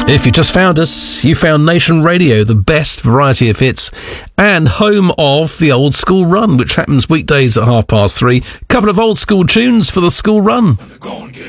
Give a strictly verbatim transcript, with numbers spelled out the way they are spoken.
If you just found us, you found Nation Radio, the best variety of hits and home of the Old School Run, which happens weekdays at half past three. Couple of old school tunes for the school run.